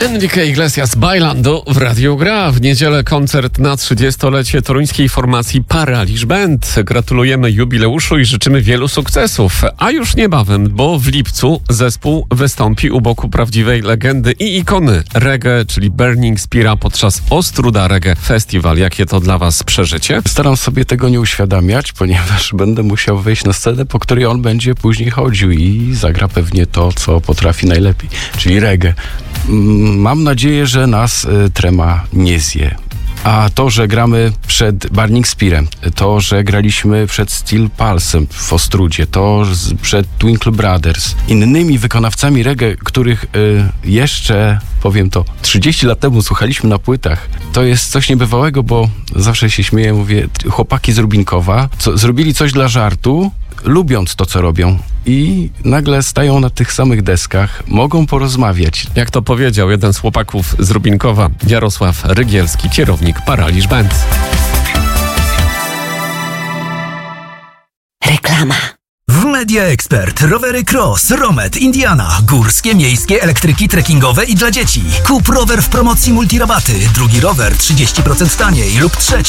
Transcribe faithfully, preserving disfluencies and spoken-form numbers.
Enrique Iglesias Bailando w Radiu Gra. W niedzielę koncert na trzydziestolecie toruńskiej formacji Paraliż Band. Gratulujemy jubileuszu i życzymy wielu sukcesów. A już niebawem, bo w lipcu zespół wystąpi u boku prawdziwej legendy i ikony reggae, czyli Burning Speara podczas Ostruda Reggae Festival. Jakie to dla was przeżycie? Staram sobie tego nie uświadamiać, ponieważ będę musiał wejść na scenę, po której on będzie później chodził i zagra pewnie to, co potrafi najlepiej, czyli reggae. Mam nadzieję, że nas y, trema nie zje. A to, że gramy przed Burning Spearem, to, że graliśmy przed Steel Pulsem w Ostrudzie, to z, przed Twinkle Brothers, innymi wykonawcami reggae, których y, jeszcze, powiem to, trzydzieści lat temu słuchaliśmy na płytach, to jest coś niebywałego, bo zawsze się śmieję, mówię, chłopaki z Rubinkowa co, zrobili coś dla żartu, lubiąc to, co robią. I nagle stają na tych samych deskach, mogą porozmawiać. Jak to powiedział jeden z chłopaków z Rubinkowa, Jarosław Rygielski, kierownik Paraliż Band. Reklama. W Media Expert rowery Cross, Romet, Indiana, górskie, miejskie, elektryki, trekkingowe i dla dzieci. Kup rower w promocji multirabaty, drugi rower trzydzieści procent taniej lub trzeci